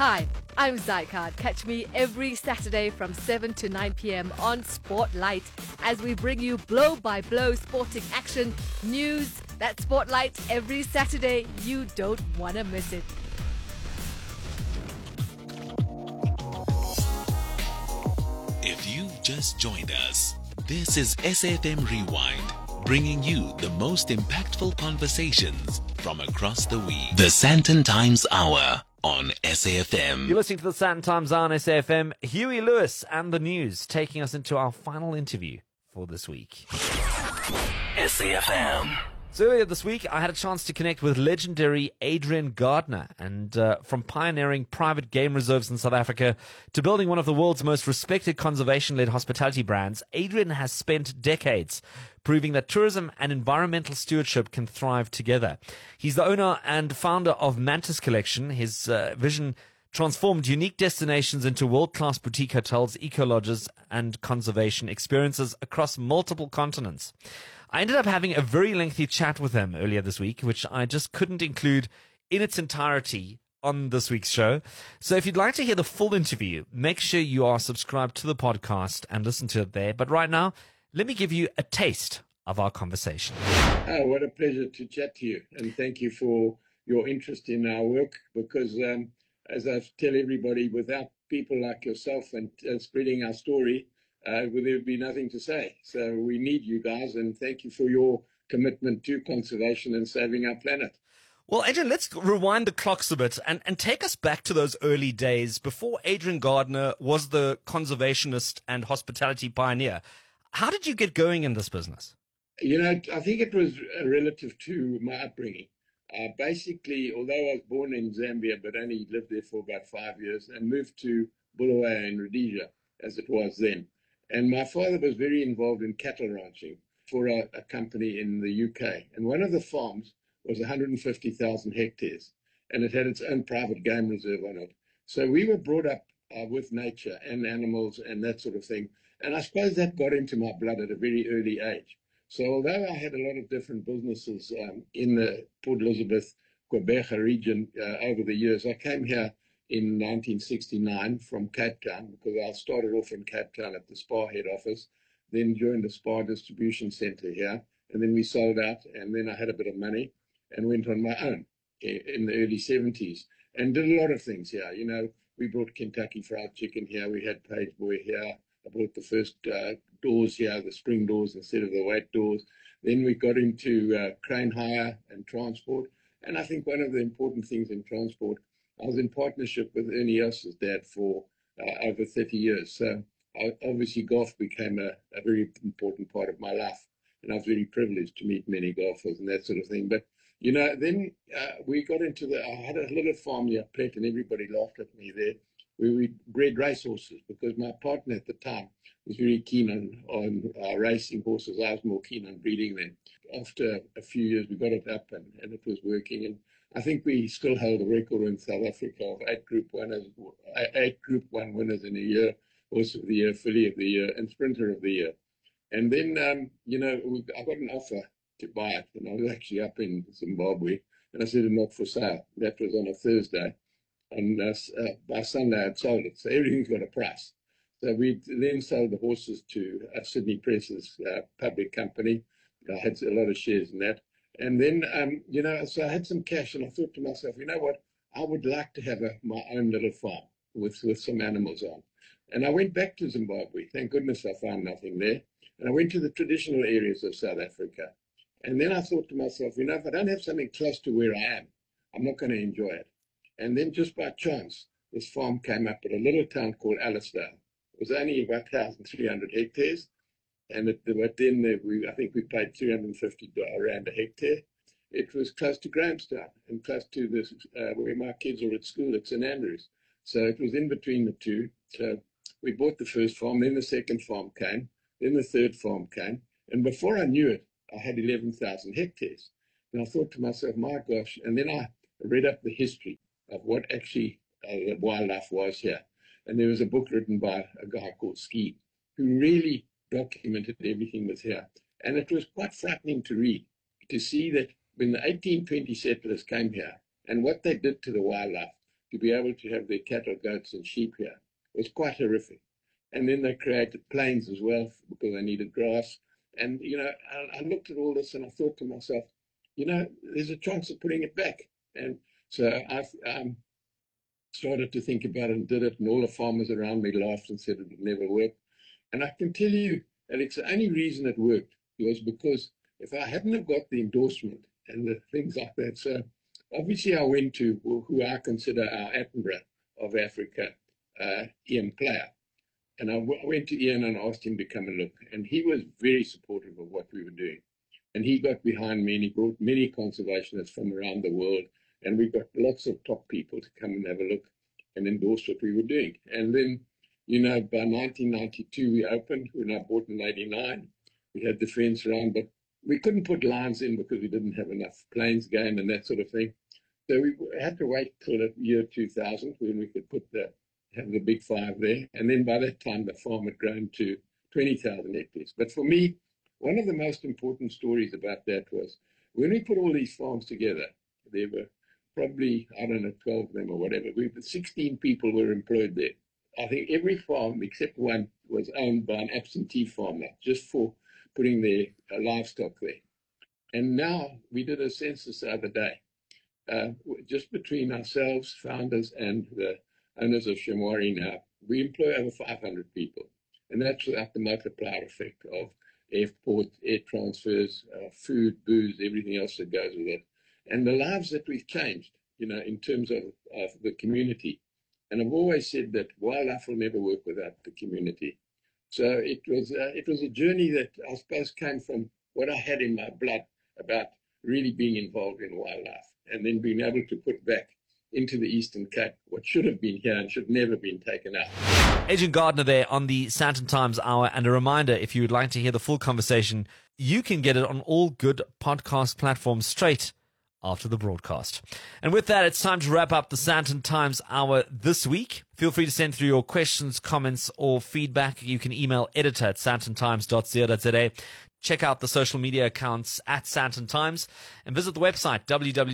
Hi, I'm Zycard. Catch me every Saturday from 7 to 9 p.m. on Spotlight as we bring you blow-by-blow sporting action, news. That's Spotlight every Saturday. You don't want to miss it. If you've just joined us, this is SAFM Rewind, bringing you the most impactful conversations from across the week. The Sandton Times Hour on SAFM. You're listening to the Sandton Times Hour on SAFM. Huey Lewis and the news, taking us into our final interview for this week. SAFM. So earlier this week, I had a chance to connect with legendary Adrian Gardner, and from pioneering private game reserves in South Africa to building one of the world's most respected conservation-led hospitality brands, Adrian has spent decades proving that tourism and environmental stewardship can thrive together. He's the owner and founder of Mantis Collection. His vision transformed unique destinations into world-class boutique hotels, eco-lodges, and conservation experiences across multiple continents. I ended up having a very lengthy chat with him earlier this week, which I just couldn't include in its entirety on this week's show. So if you'd like to hear the full interview, make sure you are subscribed to the podcast and listen to it there. But right now, let me give you a taste of our conversation. Oh, what a pleasure to chat to you. And thank you for your interest in our work, because as I tell everybody, without people like yourself and spreading our story, there would be nothing to say. So we need you guys, and thank you for your commitment to conservation and saving our planet. Well, Adrian, let's rewind the clocks a bit and take us back to those early days before Adrian Gardner was the conservationist and hospitality pioneer. How did you get going in this business? You know, I think it was relative to my upbringing. Basically, although I was born in Zambia, but only lived there for about 5 years and moved to Bulawayo in Rhodesia, as it was then. And my father was very involved in cattle ranching for a company in the UK. And one of the farms was 150,000 hectares, and it had its own private game reserve on it. So we were brought up with nature and animals and that sort of thing. And I suppose that got into my blood at a very early age. So although I had a lot of different businesses in the Port Elizabeth, Gqeberha region over the years, I came here in 1969 from Cape Town, because I started off in Cape Town at the SPAR head office, then joined the SPAR distribution center here, and then we sold out, and then I had a bit of money and went on my own in the early 70s and did a lot of things here. You know, we brought Kentucky Fried Chicken here, we had Page Boy here, I brought the first doors here, the spring doors instead of the weight doors. Then we got into crane hire and transport, and I think one of the important things in transport, I was in partnership with Ernie Els's dad for over 30 years. So obviously golf became a very important part of my life. And I was very privileged to meet many golfers and that sort of thing. But, you know, then we got into I had a little farm near Plet, and everybody laughed at me there, where we bred racehorses, because my partner at the time was very keen on racing horses. I was more keen on breeding them. After a few years, we got it up and it was working. And I think we still hold a record in South Africa of 8 Group 1 winners in a year, Horse of the Year, Filly of the Year, and Sprinter of the Year. And then, you know, I got an offer to buy it, and I was actually up in Zimbabwe, and I said, not for sale. That was on a Thursday, and by Sunday I'd sold it. So everything's got a price. So we then sold the horses to Sydney Press's public company. I had a lot of shares in that. And then, you know, so I had some cash, and I thought to myself, you know what, I would like to have my own little farm with some animals on. And I went back to Zimbabwe. Thank goodness I found nothing there. And I went to the traditional areas of South Africa. And then I thought to myself, you know, if I don't have something close to where I am, I'm not going to enjoy it. And then just by chance, this farm came up at a little town called Allisdale. It was only about 1,300 hectares. And but then I think we paid 350 rand a hectare. It was close to Grahamstown and close to this where my kids are at school at St Andrews. So it was in between the two. So we bought the first farm, then the second farm came, then the third farm came. And before I knew it, I had 11,000 hectares. And I thought to myself, my gosh, and then I read up the history of what actually the wildlife was here. And there was a book written by a guy called Ski, who really documented everything was here. And it was quite frightening to read, to see that when the 1820 settlers came here and what they did to the wildlife, to be able to have their cattle, goats, and sheep here was quite horrific. And then they created plains as well because they needed grass. And, I looked at all this and I thought to myself, there's a chance of putting it back. And so I started to think about it and did it. And all the farmers around me laughed and said it would never work. And I can tell you, Alex, the only reason it worked was because if I hadn't have got the endorsement and the things like that, so obviously I went to who I consider our Attenborough of Africa, Ian Player. And I went to Ian and asked him to come and look. And he was very supportive of what we were doing. And he got behind me and he brought many conservationists from around the world. And we got lots of top people to come and have a look and endorse what we were doing. And then, by 1992, we opened. When I bought in 89, we had the fence around, but we couldn't put lines in because we didn't have enough plains game and that sort of thing. So we had to wait till the year 2000 when we could have the big 5 there. And then by that time, the farm had grown to 20,000 hectares. But for me, one of the most important stories about that was when we put all these farms together, there were probably, 12 of them or whatever. 16 people were employed there. I think every farm except one was owned by an absentee farmer just for putting their livestock there. And now we did a census the other day, just between ourselves, founders, and the owners of Shamwari now, we employ over 500 people. And that's without the multiplier effect of airport, air transfers, food, booze, everything else that goes with it. And the lives that we've changed, in terms of the community. And I've always said that wildlife will never work without the community. So it was a journey that I suppose came from what I had in my blood about really being involved in wildlife and then being able to put back into the Eastern Cape what should have been here and should never have been taken out. Adrian Gardner there on the Sandton Times Hour. And a reminder, if you would like to hear the full conversation, you can get it on all good podcast platforms straight after the broadcast. And with that, it's time to wrap up the Sandton Times Hour this week. Feel free to send through your questions, comments, or feedback. You can email editor@sandtontimes.co.za. Check out the social media accounts at Sandton Times and visit the website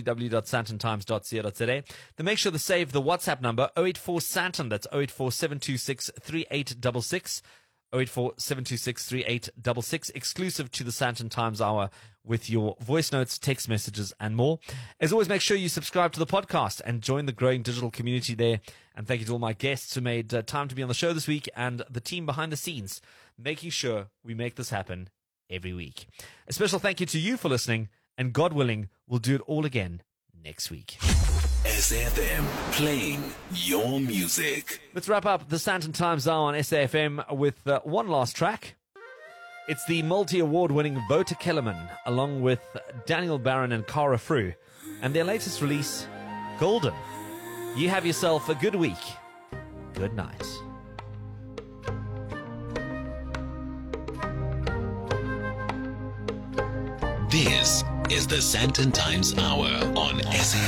www.sandtontimes.co.za. Then make sure to save the WhatsApp number 084 Sandton. That's 084 726 3866. 084 726 3866, exclusive to the Sandton Times Hour with your voice notes, text messages, and more. As always, make sure you subscribe to the podcast and join the growing digital community there. And thank you to all my guests who made time to be on the show this week and the team behind the scenes, making sure we make this happen every week. A special thank you to you for listening, and God willing, we'll do it all again next week. SAFM, playing your music. Let's wrap up the Sandton Times Hour on SAFM with one last track. It's the multi-award-winning Wouter Kellerman, along with Daniel Barron and Cara Frew, and their latest release, Golden. You have yourself a good week. Good night. This is the Sandton Times Hour on SAFM.